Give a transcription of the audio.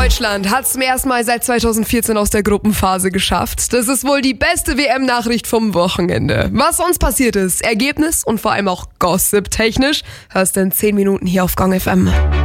Deutschland hat es zum ersten Mal seit 2014 aus der Gruppenphase geschafft. Das ist wohl die beste WM-Nachricht vom Wochenende. Was sonst passiert ist, Ergebnis und vor allem auch Gossip-technisch, hörst du in 10 Minuten hier auf Gong FM.